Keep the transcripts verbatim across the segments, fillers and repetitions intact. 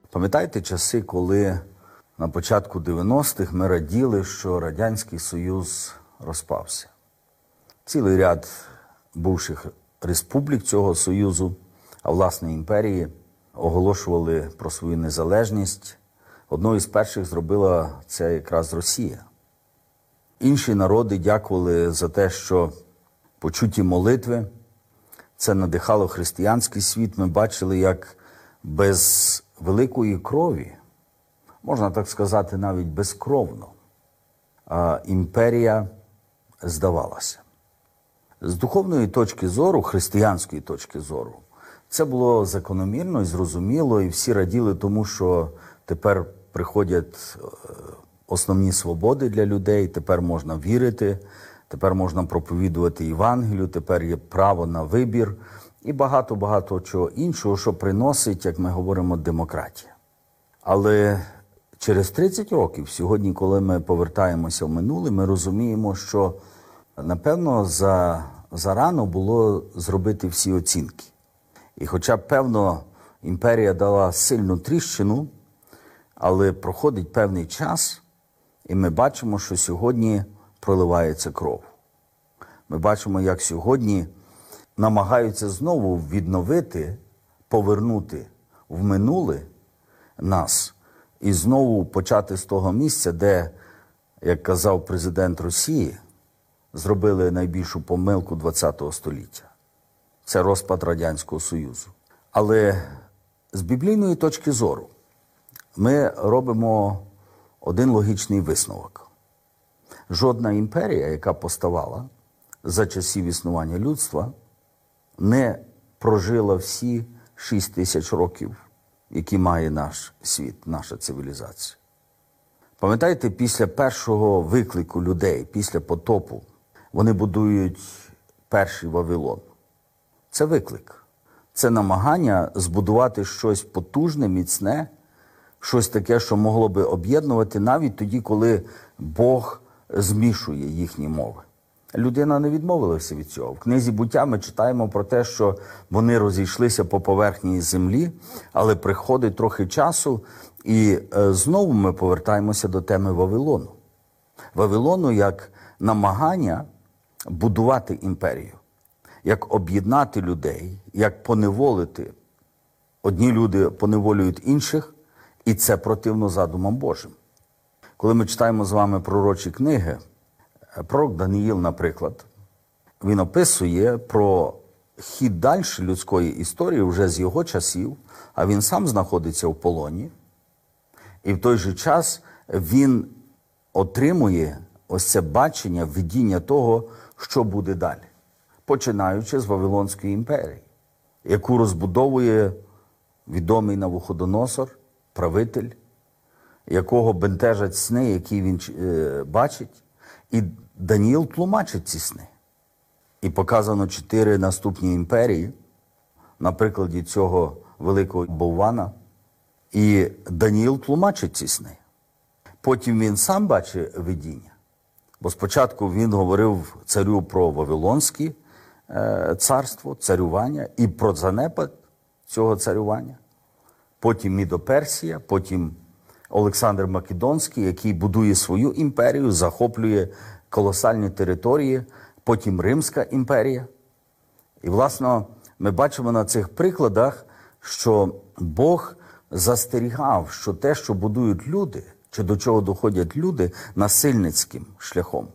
Пам'ятаєте часи, коли на початку дев'яностих ми раділи, що Радянський Союз розпався? Цілий ряд бувших республік цього Союзу, а власне імперії, оголошували про свою незалежність. Одною з перших зробила це якраз Росія. Інші народи дякували за те, що почуті молитви, це надихало християнський світ. Ми бачили, як без великої крові, можна так сказати, навіть безкровно, імперія здавалася. З духовної точки зору, християнської точки зору, це було закономірно і зрозуміло, і всі раділи тому, що тепер приходять основні свободи для людей, тепер можна вірити, тепер можна проповідувати Євангелію, тепер є право на вибір і багато-багато чого іншого, що приносить, як ми говоримо, демократія. Але через тридцять років, сьогодні, коли ми повертаємося в минуле, ми розуміємо, що, напевно, за, зарано було зробити всі оцінки. І хоча, певно, імперія дала сильну тріщину, але проходить певний час, і ми бачимо, що сьогодні проливається кров. Ми бачимо, як сьогодні намагаються знову відновити, повернути в минуле нас і знову почати з того місця, де, як казав президент Росії, зробили найбільшу помилку ХХ століття. Це розпад Радянського Союзу. Але з біблійної точки зору ми робимо один логічний висновок. Жодна імперія, яка поставала за часів існування людства, не прожила всі шість тисяч років, які має наш світ, наша цивілізація. Пам'ятаєте, після першого виклику людей, після потопу, вони будують перший Вавилон. Це виклик. Це намагання збудувати щось потужне, міцне, щось таке, що могло би об'єднувати навіть тоді, коли Бог змішує їхні мови. Людина не відмовилася від цього. В книзі «Буття» ми читаємо про те, що вони розійшлися по поверхні землі, але приходить трохи часу, і е, знову ми повертаємося до теми Вавилону. Вавилону як намагання будувати імперію, як об'єднати людей, як поневолити. Одні люди поневолюють інших, і це противно задумам Божим. Коли ми читаємо з вами пророчі книги, пророк Даниїл, наприклад, він описує про хід далі людської історії вже з його часів, а він сам знаходиться в полоні, і в той же час він отримує ось це бачення, видіння того, що буде далі, починаючи з Вавилонської імперії, яку розбудовує відомий Навуходоносор, правитель, якого бентежать сни, які він е, бачить, і Даниїл тлумачить ці сни. І показано чотири наступні імперії на прикладі цього великого Боввана. І Даниїл тлумачить ці сни. Потім він сам бачить видіння. Бо спочатку він говорив царю про Вавилонське е, царство, царювання і про занепад цього царювання. Потім Мідо-Персія, потім Олександр Македонський, який будує свою імперію, захоплює колосальні території, потім Римська імперія. І, власне, ми бачимо на цих прикладах, що Бог застерігав, що те, що будують люди, чи до чого доходять люди, насильницьким шляхом.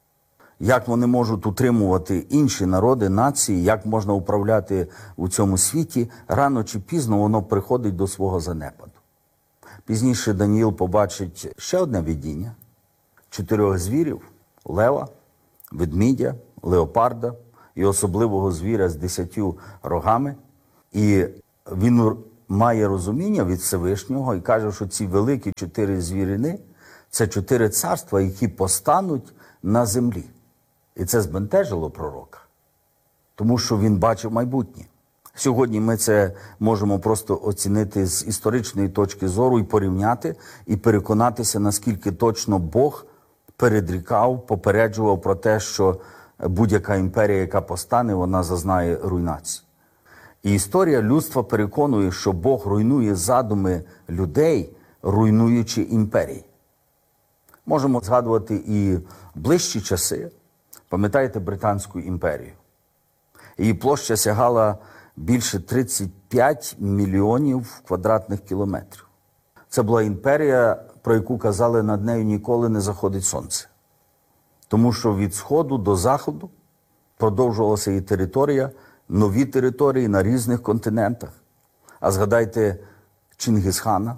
Як вони можуть утримувати інші народи, нації, як можна управляти у цьому світі, рано чи пізно воно приходить до свого занепаду. Пізніше Даниїл побачить ще одне видіння – чотирьох звірів – лева, ведмідя, леопарда і особливого звіря з десятью рогами. І він має розуміння від Всевишнього і каже, що ці великі чотири звірини – це чотири царства, які постануть на землі. І це збентежило пророка, тому що він бачив майбутнє. Сьогодні ми це можемо просто оцінити з історичної точки зору і порівняти, і переконатися, наскільки точно Бог передрікав, попереджував про те, що будь-яка імперія, яка постане, вона зазнає руйнації. І історія людства переконує, що Бог руйнує задуми людей, руйнуючи імперії. Можемо згадувати і ближчі часи. Пам'ятаєте Британську імперію? Її площа сягала більше тридцять п'ять мільйонів квадратних кілометрів. Це була імперія, про яку казали, над нею ніколи не заходить сонце. Тому що від сходу до заходу продовжувалася її територія, нові території на різних континентах. А згадайте Чингісхана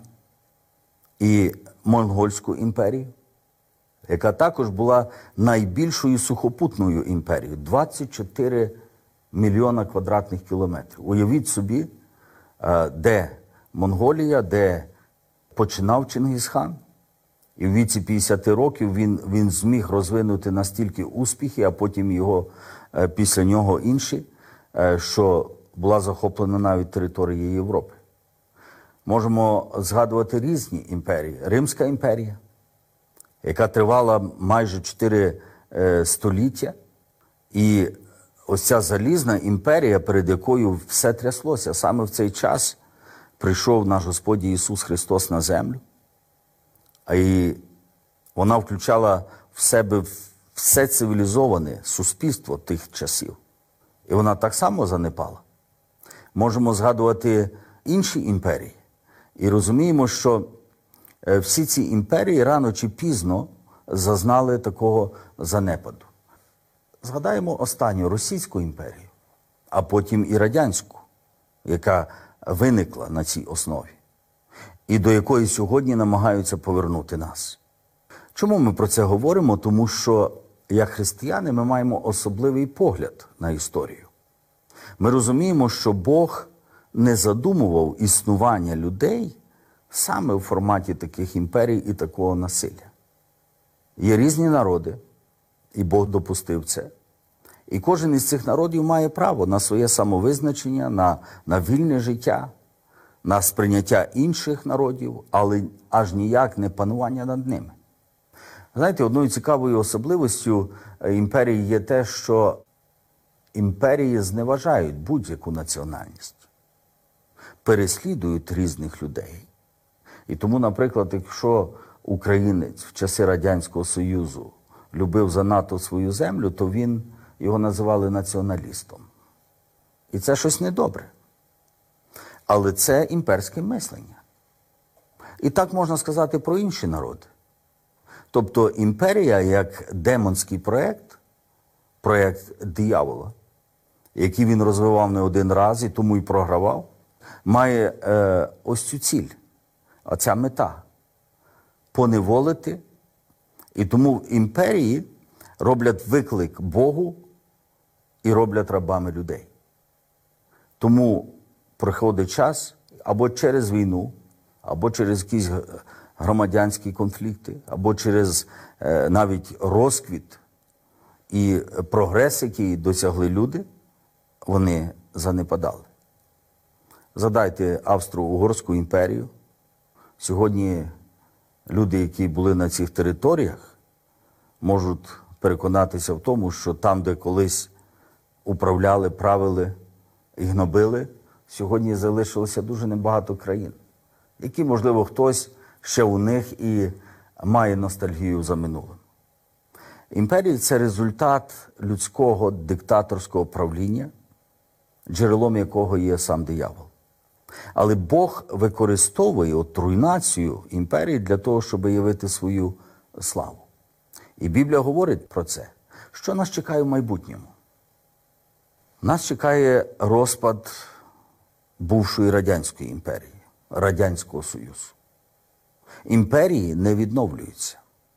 і Монгольську імперію, яка також була найбільшою сухопутною імперією – двадцять чотири мільйона квадратних кілометрів. Уявіть собі, де Монголія, де починав Чингісхан, і в віці п'ятдесят років він, він зміг розвинути настільки успіхи, а потім його, після нього інші, що була захоплена навіть територія Європи. Можемо згадувати різні імперії. Римська імперія, яка тривала майже чотири століття, і ось ця залізна імперія, перед якою все тряслося. Саме в цей час прийшов наш Господь Ісус Христос на землю, і вона включала в себе все цивілізоване суспільство тих часів. І вона так само занепала. Можемо згадувати інші імперії. І розуміємо, що всі ці імперії рано чи пізно зазнали такого занепаду. Згадаємо останню Російську імперію, а потім і Радянську, яка виникла на цій основі, і до якої сьогодні намагаються повернути нас. Чому ми про це говоримо? Тому що, як християни, ми маємо особливий погляд на історію. Ми розуміємо, що Бог не задумував існування людей саме в форматі таких імперій і такого насилля. Є різні народи, і Бог допустив це. І кожен із цих народів має право на своє самовизначення, на, на вільне життя, на сприйняття інших народів, але аж ніяк не панування над ними. Знаєте, одною цікавою особливостю імперії є те, що імперії зневажають будь-яку національність, переслідують різних людей. І тому, наприклад, якщо українець в часи Радянського Союзу любив занадто свою землю, то він, його називали націоналістом. І це щось недобре. Але це імперське мислення. І так можна сказати про інші народи. Тобто імперія, як демонський проєкт, проєкт диявола, який він розвивав не один раз і тому і програвав, має е, ось цю ціль, оця мета – поневолити. І тому в імперії роблять виклик Богу і роблять рабами людей. Тому приходить час або через війну, або через якісь громадянські конфлікти, або через е, навіть розквіт і прогрес, який досягли люди, вони занепадали. Згадайте Австро-Угорську імперію. Сьогодні люди, які були на цих територіях, можуть переконатися в тому, що там, де колись управляли, правили і гнобили, сьогодні залишилося дуже небагато країн, які, можливо, хтось ще у них і має ностальгію за минулим. Імперії – це результат людського диктаторського правління, джерелом якого є сам диявол. Але Бог використовує от руйнацію імперії для того, щоб явити свою славу. І Біблія говорить про це. Що нас чекає в майбутньому? Нас чекає розпад бувшої Радянської імперії, Радянського Союзу. Імперії не відновлюються.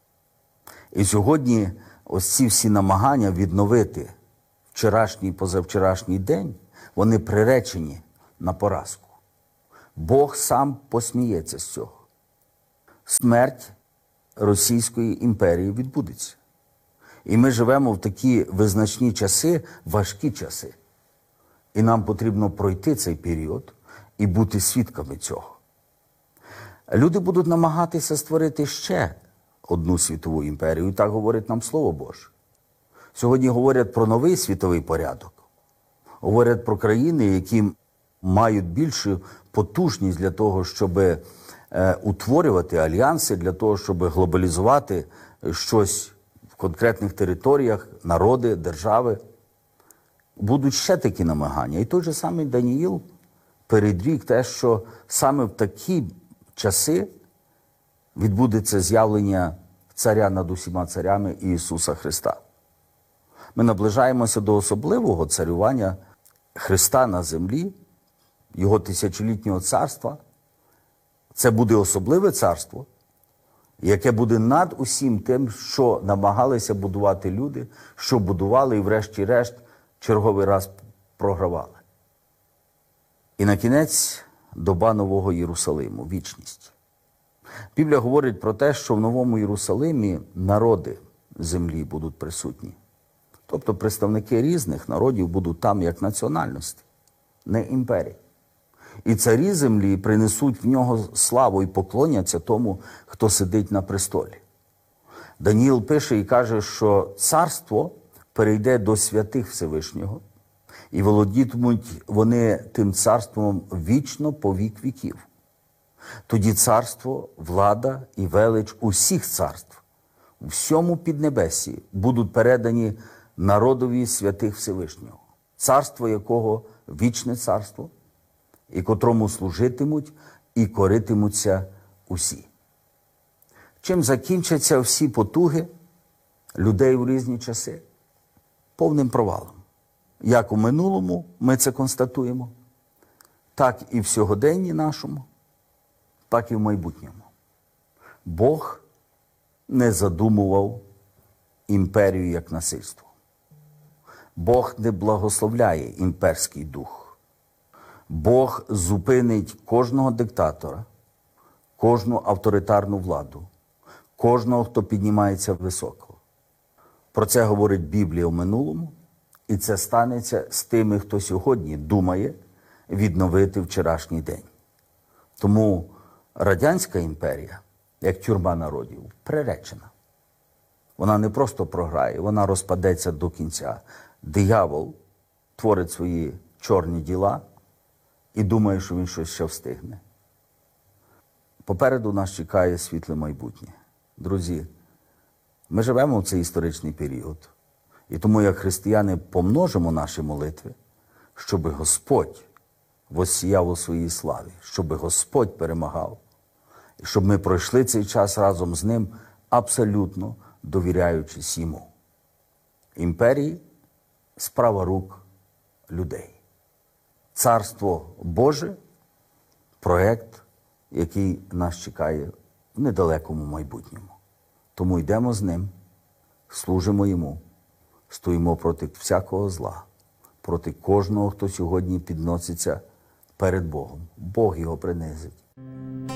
І сьогодні ось ці всі намагання відновити вчорашній, позавчорашній день, вони приречені на поразку. Бог сам посміється з цього. Смерть Російської імперії відбудеться. І ми живемо в такі визначні часи, важкі часи. І нам потрібно пройти цей період і бути свідками цього. Люди будуть намагатися створити ще одну світову імперію, і так говорить нам Слово Боже. Сьогодні говорять про новий світовий порядок. Говорять про країни, які мають більшу потужність для того, щоб е, утворювати альянси, для того, щоб глобалізувати щось в конкретних територіях, народи, держави. Будуть ще такі намагання. І той же самий Даніїл передрік те, що саме в такі часи відбудеться з'явлення царя над усіма царями Ісуса Христа. Ми наближаємося до особливого царювання Христа на землі, Його тисячолітнього царства. Це буде особливе царство, яке буде над усім тим, що намагалися будувати люди, що будували і врешті-решт черговий раз програвали. І на кінець доба Нового Єрусалиму, вічність. Біблія говорить про те, що в Новому Єрусалимі народи землі будуть присутні. Тобто представники різних народів будуть там як національності, не імперії. І царі землі принесуть в нього славу і поклоняться тому, хто сидить на престолі. Даніїл пише і каже, що царство перейде до святих Всевишнього, і володітимуть вони тим царством вічно по вік віків. Тоді царство, влада і велич усіх царств у всьому піднебесі будуть передані народові святих Всевишнього, царство якого вічне царство, і котрому служитимуть і коритимуться усі. Чим закінчаться всі потуги людей у різні часи? Повним провалом. Як у минулому ми це констатуємо, так і в сьогоденні нашому, так і в майбутньому. Бог не задумував імперію як насильство. Бог не благословляє імперський дух. Бог зупинить кожного диктатора, кожну авторитарну владу, кожного, хто піднімається високо. Про це говорить Біблія в минулому, і це станеться з тими, хто сьогодні думає відновити вчорашній день. Тому Радянська імперія, як тюрма народів, приречена. Вона не просто програє, вона розпадеться до кінця. Диявол творить свої чорні діла і думає, що він щось ще встигне. Попереду нас чекає світле майбутнє. Друзі, ми живемо в цей історичний період. І тому, як християни, помножимо наші молитви, щоб Господь воссіяв у своїй славі, щоб Господь перемагав, і щоб ми пройшли цей час разом з Ним, абсолютно довіряючись Йому. Імперії – справа рук людей. Царство Боже – проєкт, який нас чекає в недалекому майбутньому. Тому йдемо з Ним, служимо Йому, стоїмо проти всякого зла, проти кожного, хто сьогодні підноситься перед Богом. Бог його принизить.